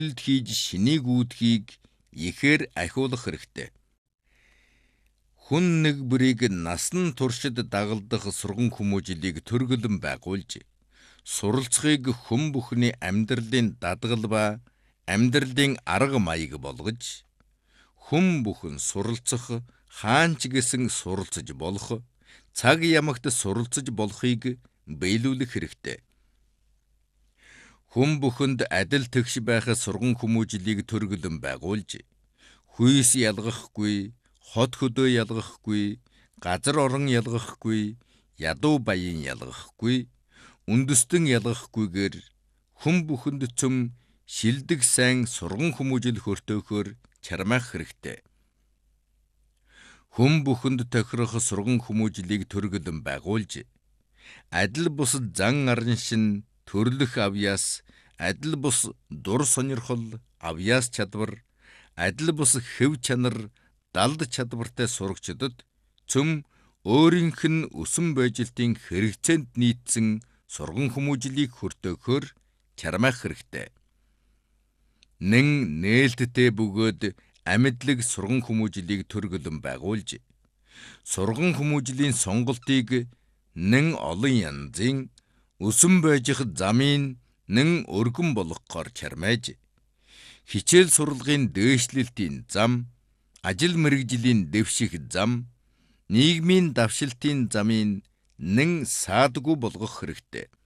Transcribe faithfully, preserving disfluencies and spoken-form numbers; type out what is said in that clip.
хийж шинийг үүдхийг ихээр ахиулах хэрэгтэй. Хүн нэг бүрийг насан туршид дагалдах сурган хүмүүжлийг төргөлн байгуулж, суралцахыг хүн бүхний амьдралын дадгал ба амьдралын арга маяг болгож, хүн бүхэн суралцах, хаан ч гэсэн суралцаж болох, цаг ямагт суралцаж болохыг биелүүлэх хэрэгтэй. Хүн бүхэнд адил тэгш байх сурган хүмүүжлийг төргөлн байгуулж, хүйс ялгахгүй, хот хөдөө ялгахгүй, газар орон ялгахгүй, ядуу баян ялгахгүй, үндэстэн ялгахгүйгээр хүн бүхэнд цөм шилдэг сайн сурган хүмүүжил хөртөөхөөр чармаах хэрэгтэй. Хүн бүхэнд тохирох сурган хүмүүжлийг төргөлн байгуулж, адил бус зан аран шин төрлөх авьяас, адил бус дур сонирхол, авьяас чадвар, адил бус хэв чанар, далд чадвартай сурагчдад цөм өөрийнх нь өсөн бойжилтын хэрэгцээнд нийцсэн сурган хүмүүжлийг хөртөөхөөр чармаах хэрэгтэй. Нэн нээлттэй бөгөөд амьдлаг сурган хүмүүжлийг төргөлн байгуулж, сурган хүмүүжлийн сонголтыг нэн олон янзын өсөн бойжих замын нэн өргөн болгохоор чармайж, хичээл сурлагын дээшлэлтийн зам, ажил мэргэжлийн дэвших зам, нийгмийн давшилтын замын нэн саадгүй болгох хэрэгтэй.